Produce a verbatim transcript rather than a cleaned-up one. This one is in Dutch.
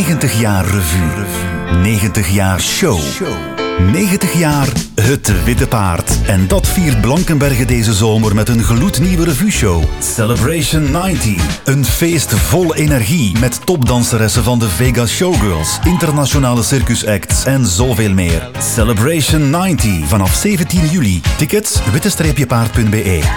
negentig jaar revue. negentig jaar show. negentig jaar Het Witte Paard. En dat viert Blankenberge deze zomer met een gloednieuwe revue-show. Celebration negentig. Een feest vol energie met topdanseressen van de Vegas Showgirls, internationale circusacts en zoveel meer. Celebration negentig vanaf zeventien juli. Tickets witte paard punt be.